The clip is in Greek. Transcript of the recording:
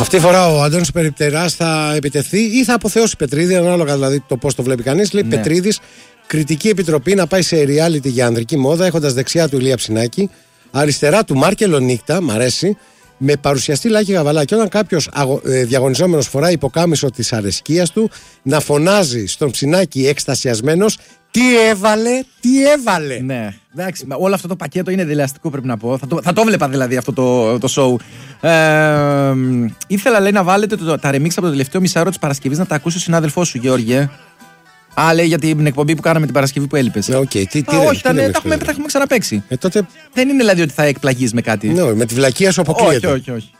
Αυτή τη φορά ο Αντώνης Περιπτεράς θα επιτεθεί ή θα αποθεώσει Πετρίδη, ανάλογα δηλαδή το πώς το βλέπει κανείς. Λέει Πετρίδης, κριτική επιτροπή να πάει σε reality για ανδρική μόδα, έχοντας δεξιά του Ηλία Ψινάκη, αριστερά του Μάρκελο Νύχτα, μ' αρέσει, με παρουσιαστή Λάκη Γαβαλά. Και όταν κάποιος διαγωνιζόμενος φοράει υποκάμισο της αρεσκίας του, να φωνάζει στον Ψινάκη εκστασιασμένος, τι έβαλε! Ναι, εντάξει, όλο αυτό το πακέτο είναι δελεαστικό, πρέπει να πω. Θα το βλέπα δηλαδή αυτό το show. Ήθελα, λέει, να βάλετε τα remix από το τελευταίο μισάωρο της Παρασκευής να τα ακούσει ο συνάδελφός σου, Γεώργιε. Λέει για την εκπομπή που κάναμε την Παρασκευή που έλειπες. Okay, όχι, τα έχουμε ξαναπαίξει. Τότε... Δεν είναι δηλαδή ότι θα εκπλαγείς με κάτι. Ναι, με τη βλακεία σου αποκλείεται. Όχι.